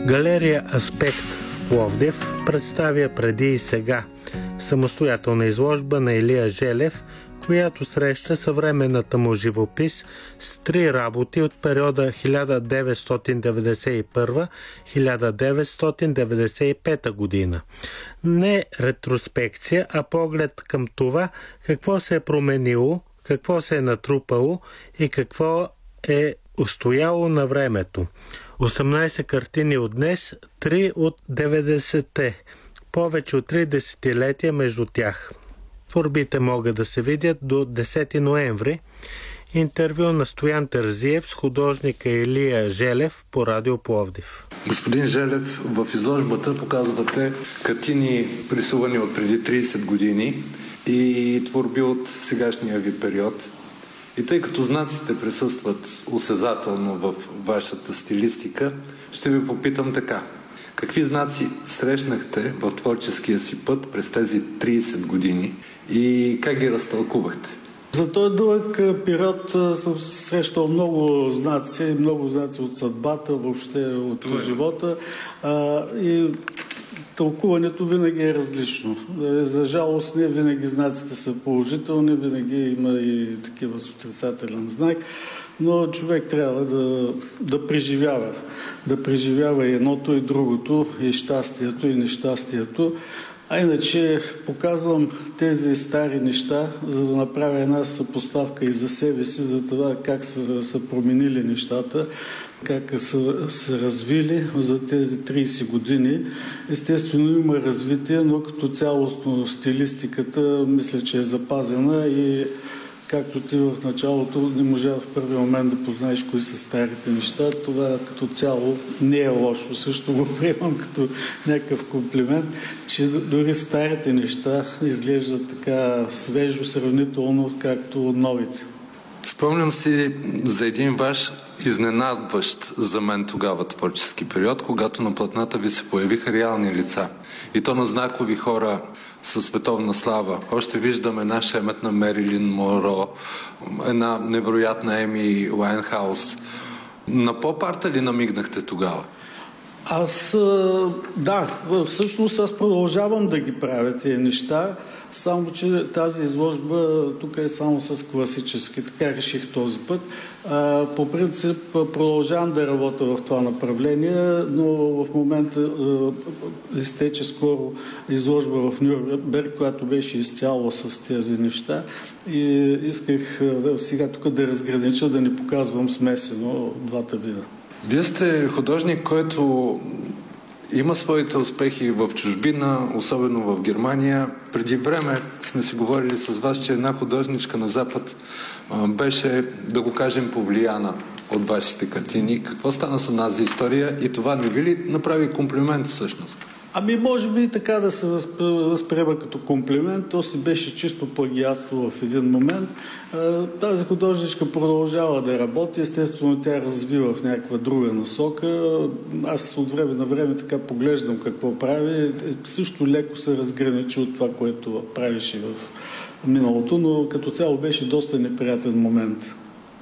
Галерия Аспект в Пловдив представя преди и сега самостоятелна изложба на Илия Желев, която среща съвременната му живопис с 3 работи от периода 1991-1995 година. Не ретроспекция, а поглед към това какво се е променило, какво се е натрупало и какво е устояло на времето. 18 картини от днес, 3 от 90-те, повече от 3 десетилетия между тях. Творбите могат да се видят до 10 ноември. Интервю на Стоян Терзиев с художника Илия Желев по Радио Пловдив. Господин Желев, в изложбата показвате картини, рисувани от преди 30 години и творби от сегашния ви период. И тъй като знаците присъстват осезателно в вашата стилистика, ще ви попитам така. Какви знаци срещнахте в творческия си път през тези 30 години и как ги разтълкувахте? За този дълъг период съм срещал много знаци от съдбата, въобще от живота. И тълкуването винаги е различно. За жалост не винаги знаците са положителни, винаги има и такива с отрицателен знак, но човек трябва да преживява. Да преживява и едното, и другото, и щастието, и нещастието. А иначе показвам тези стари неща, за да направя една съпоставка и за себе си, за това как са променили нещата, как са се развили за тези 30 години. Естествено има развитие, но като цялостно стилистиката мисля, че е запазена и както ти в началото не можа в първи момент да познаеш кои са старите неща, това като цяло не е лошо. Също го приемам като някакъв комплимент, че дори старите неща изглеждат така свежо, сравнително, както новите. Спомням си за един ваш изненадващ за мен тогава творчески период, когато на платната ви се появиха реални лица. И то на знакови хора със световна слава. Още виждам една шеметна Мерилин Монро, една невероятна Еми Уайнхаус. На поп-арта ли намигнахте тогава? Всъщност аз продължавам да ги правя тези неща, само че тази изложба тук е само с класически, така реших този път. По принцип продължавам да работя в това направление, но в момента изтече скоро изложба в Нюрнберг, която беше изцяло с тези неща и исках сега тук да разгранича, да не показвам смесено двата вида. Вие сте художник, който има своите успехи в чужбина, особено в Германия. Преди време сме си говорили с вас, че една художничка на Запад беше, да го кажем, повлияна от вашите картини. Какво стана с тази история и това не ви ли направи комплимент всъщност? Може би и така да се възприема като комплимент. То си беше чисто плагиатство в един момент. Тази художничка продължава да работи. Естествено, тя развива в някаква друга насока. Аз от време на време така поглеждам какво прави. Също леко се разграничи от това, което правеше в миналото, но като цяло беше доста неприятен момент.